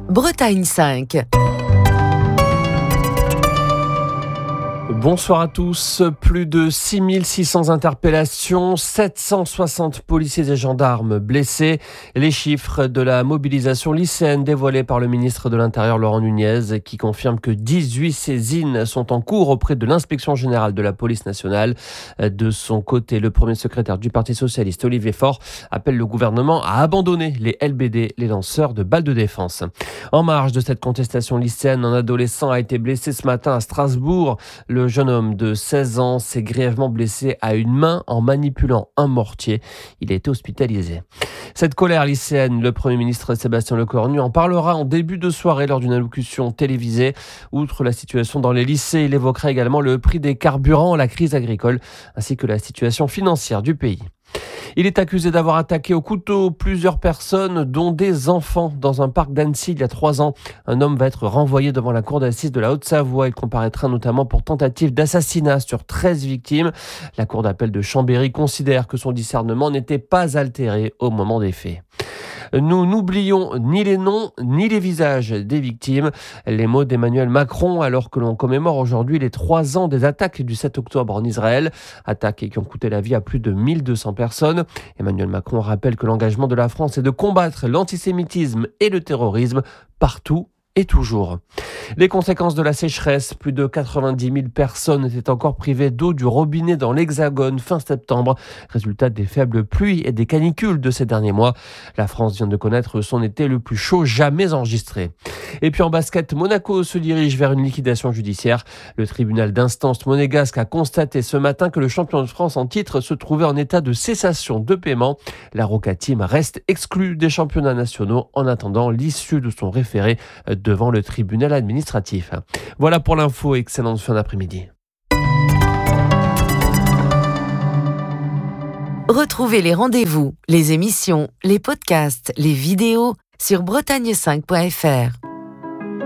Bretagne 5. Bonsoir à tous. Plus de 6600 interpellations, 760 policiers et gendarmes blessés. Les chiffres de la mobilisation lycéenne dévoilés par le ministre de l'Intérieur Laurent Nunez qui confirme que 18 saisines sont en cours auprès de l'inspection générale de la police nationale. De son côté, le premier secrétaire du Parti socialiste, Olivier Faure, appelle le gouvernement à abandonner les LBD, les lanceurs de balles de défense. En marge de cette contestation lycéenne, un adolescent a été blessé ce matin à Strasbourg. Le jeune homme de 16 ans s'est grièvement blessé à une main en manipulant un mortier. Il a été hospitalisé. Cette colère lycéenne, le Premier ministre Sébastien Lecornu en parlera en début de soirée lors d'une allocution télévisée. Outre la situation dans les lycées, il évoquera également le prix des carburants, la crise agricole ainsi que la situation financière du pays. Il est accusé d'avoir attaqué au couteau plusieurs personnes, dont des enfants, dans un parc d'Annecy il y a 3 ans. Un homme va être renvoyé devant la cour d'assises de la Haute-Savoie. Il comparaîtra notamment pour tentative d'assassinat sur 13 victimes. La cour d'appel de Chambéry considère que son discernement n'était pas altéré au moment des faits. Nous n'oublions ni les noms ni les visages des victimes. Les mots d'Emmanuel Macron alors que l'on commémore aujourd'hui les 3 ans des attaques du 7 octobre en Israël. Attaques qui ont coûté la vie à plus de 1200 personnes. Emmanuel Macron rappelle que l'engagement de la France est de combattre l'antisémitisme et le terrorisme partout et toujours. Les conséquences de la sécheresse, plus de 90 000 personnes étaient encore privées d'eau du robinet dans l'Hexagone fin septembre. Résultat des faibles pluies et des canicules de ces derniers mois. La France vient de connaître son été le plus chaud jamais enregistré. Et puis en basket, Monaco se dirige vers une liquidation judiciaire. Le tribunal d'instance monégasque a constaté ce matin que le champion de France en titre se trouvait en état de cessation de paiement. La Roca Team reste exclue des championnats nationaux en attendant l'issue de son référé devant le tribunal administratif. Voilà pour l'info, excellente fin d'après-midi. Retrouvez les rendez-vous, les émissions, les podcasts, les vidéos sur bretagne5.fr.